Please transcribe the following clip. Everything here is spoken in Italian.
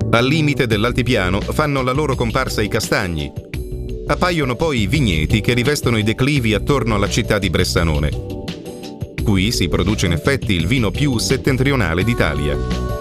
Al limite dell'altipiano fanno la loro comparsa i castagni. Appaiono poi i vigneti che rivestono i declivi attorno alla città di Bressanone. Qui si produce in effetti il vino più settentrionale d'Italia.